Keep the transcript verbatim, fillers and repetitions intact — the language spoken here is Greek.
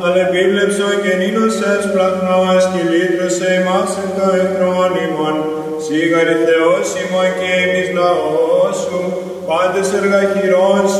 Αλλά επίβλεψον και νήνωσες πλαχνός και λύτρωσε εμάς εν το εχθρόν ημών. Σίγαρη Θεός ημών και εμείς λαός σου, πάντες εργαχειρών